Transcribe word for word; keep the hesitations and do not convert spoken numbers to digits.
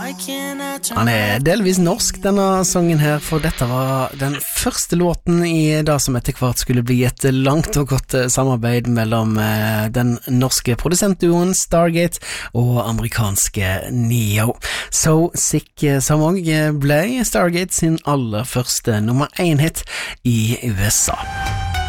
Han er delvis norsk, denne sangen her, for dette var den første låten i det som etter hvert skulle bli et langt og godt samarbeid mellom den norske produsentduoen Stargate og amerikanske Neo. So Sick, som også ble Stargate sin aller første nummer én hit i U S A.